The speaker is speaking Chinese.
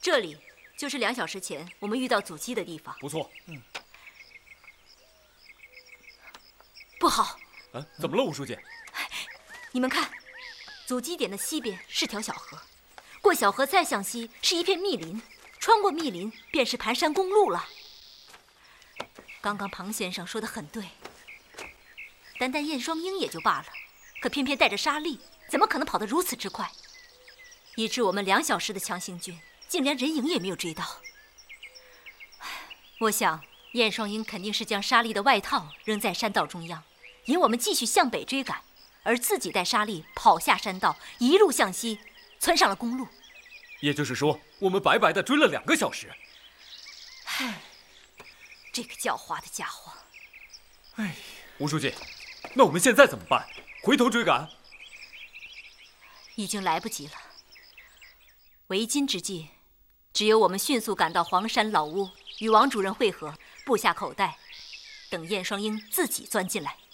这里就是2小时前我们遇到阻击的地方。 不错。 不好！ 怎么了，吴书记？ 你们看，阻击点的西边是条小河，过小河再向西是一片密林，穿过密林便是盘山公路了。刚刚庞先生说得很对，单单燕双鹰也就罢了，可偏偏带着沙粒，怎么可能跑得如此之快？以致我们2小时的强行军，竟连人影也没有追到。我想燕双鹰肯定是将沙粒的外套扔在山道中央，引我们继续向北追赶，而自己带沙粒跑下山道，一路向西，窜上了公路。 也就是说，我们白白的追了2个小时。 这个狡猾的家伙！ 吴书记，那我们现在怎么办？回头追赶？ 已经来不及了。为今之计，只有我们迅速赶到黄山老屋，与王主任会合，布下口袋，等燕双鹰自己钻进来。